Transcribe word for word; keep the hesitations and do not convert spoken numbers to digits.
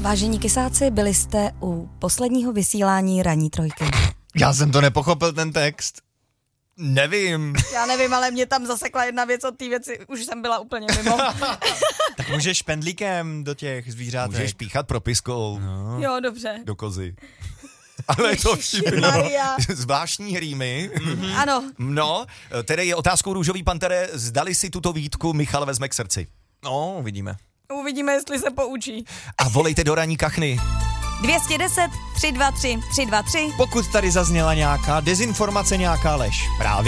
Vážení kysáci, byli jste u posledního vysílání Ranní trojky. Já jsem to nepochopil, ten text. Nevím. Já nevím, ale mě tam zasekla jedna věc od té věci, už jsem byla úplně mimo. Tak můžeš špendlíkem do těch zvířátek. Můžeš píchat propiskou. No. Jo, dobře. Do kozy. Ale je to vtipno. Zvláštní rýmy. Mm-hmm. Ano. No, tedy je otázkou Růžový pantere, zdali si tuto výtku Michal vezme k srdci. No, uvidíme. Uvidíme, jestli se poučí. A volejte do Ranní kachny. dvě stě deset tři dva tři tři dva tři. Pokud tady zazněla nějaká dezinformace, nějaká lež. Právě.